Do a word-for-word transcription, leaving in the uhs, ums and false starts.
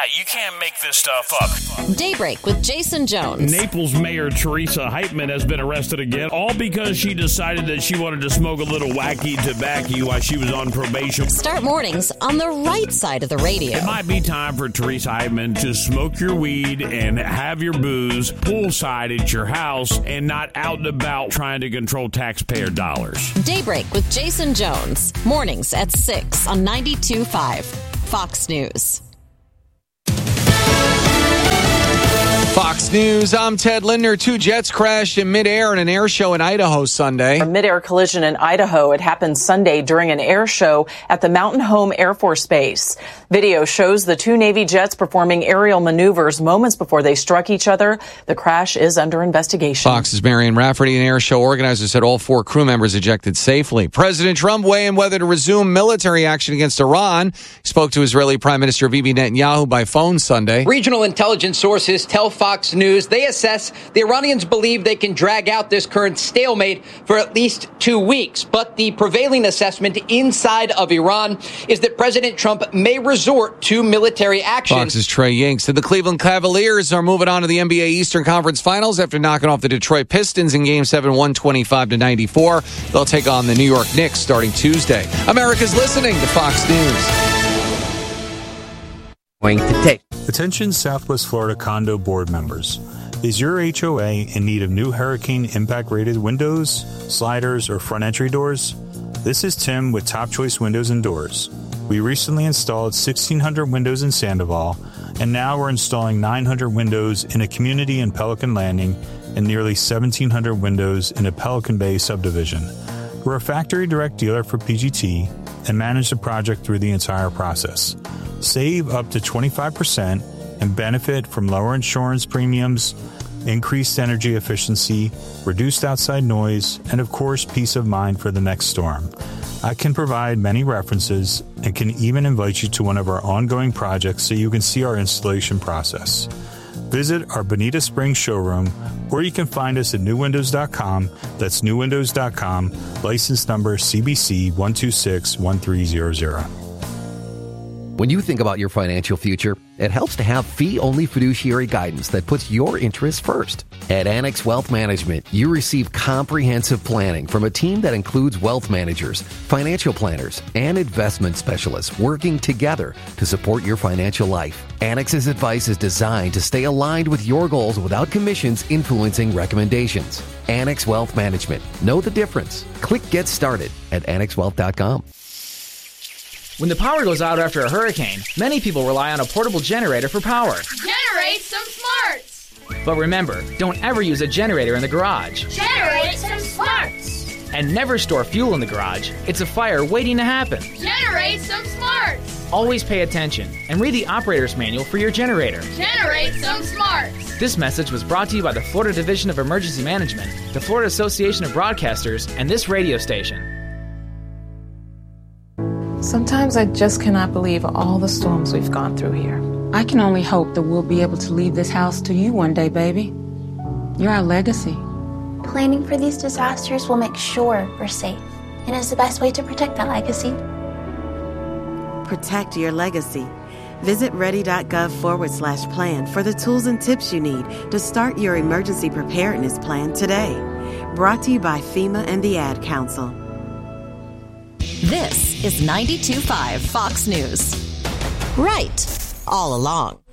You can't make this stuff up. Daybreak with Jason Jones. Naples Mayor Teresa Heitman has been arrested again, all because she decided that she wanted to smoke a little wacky tobacco while she was on probation. Start mornings on the right side of the radio. It might be time for Teresa Heitman to smoke your weed and have your booze poolside at your house and not out and about trying to control taxpayer dollars. Daybreak with Jason Jones. Mornings at six on ninety-two point five Fox News. Fox News, I'm Ted Linder. Two jets crashed in midair in an air show in Idaho Sunday. A midair collision in Idaho. It happened Sunday during an air show at the Mountain Home Air Force Base. Video shows the two Navy jets performing aerial maneuvers moments before they struck each other. The crash is under investigation. Fox's Marion Rafferty, an air show organizer, said all four crew members ejected safely. President Trump weighing whether to resume military action against Iran. He spoke to Israeli Prime Minister Bibi Netanyahu by phone Sunday. Regional intelligence sources tell Fox News they assess the Iranians believe they can drag out this current stalemate for at least two weeks. But the prevailing assessment inside of Iran is that President Trump may resort to military action. Fox's Trey Yink said the Cleveland Cavaliers are moving on to the N B A Eastern Conference Finals after knocking off the Detroit Pistons in Game seven, one twenty-five to ninety-four. They'll take on the New York Knicks starting Tuesday. America's listening to Fox News. Going to take. Attention Southwest Florida condo board members. Is your H O A in need of new hurricane impact rated windows, sliders, or front entry doors? This is Tim with Top Choice Windows and Doors. We recently installed sixteen hundred windows in Sandoval, and now we're installing nine hundred windows in a community in Pelican Landing and nearly seventeen hundred windows in a Pelican Bay subdivision. We're a factory direct dealer for P G T and manage the project through the entire process. Save up to twenty-five percent and benefit from lower insurance premiums, increased energy efficiency, reduced outside noise, and of course, peace of mind for the next storm. I can provide many references and can even invite you to one of our ongoing projects so you can see our installation process. Visit our Bonita Springs showroom, or you can find us at new windows dot com. That's new windows dot com, license number C B C one two six one three zero zero. When you think about your financial future, it helps to have fee-only fiduciary guidance that puts your interests first. At Annex Wealth Management, you receive comprehensive planning from a team that includes wealth managers, financial planners, and investment specialists working together to support your financial life. Annex's advice is designed to stay aligned with your goals without commissions influencing recommendations. Annex Wealth Management. Know the difference. Click Get Started at annex wealth dot com. When the power goes out after a hurricane, many people rely on a portable generator for power. Generate some smarts! But remember, don't ever use a generator in the garage. Generate some smarts! And never store fuel in the garage. It's a fire waiting to happen. Generate some smarts! Always pay attention and read the operator's manual for your generator. Generate some smarts! This message was brought to you by the Florida Division of Emergency Management, the Florida Association of Broadcasters, and this radio station. Sometimes I just cannot believe all the storms we've gone through here. I can only hope that we'll be able to leave this house to you one day, baby. You're our legacy. Planning for these disasters will make sure we're safe, and is the best way to protect that legacy. Protect your legacy. Visit ready.gov forward slash plan for the tools and tips you need to start your emergency preparedness plan today. Brought to you by FEMA and the Ad Council. This is ninety-two point five Fox News. Right all along.